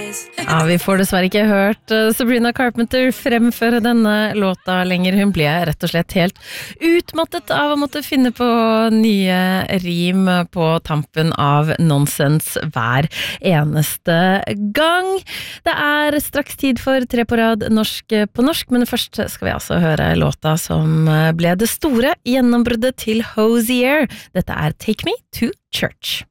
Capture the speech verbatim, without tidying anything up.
Ja, vi får dessverre ikke hørt Sabrina Carpenter fremføre denne låta lenger. Hun ble rett og slett helt utmattet av å måtte finne på nye rim på tampen av nonsens hver eneste gang. Det er straks tid for tre på rad norsk på norsk, men først skal vi altså høre låta som ble det store gjennombruddet til Hozier. Dette er Take Me to Church.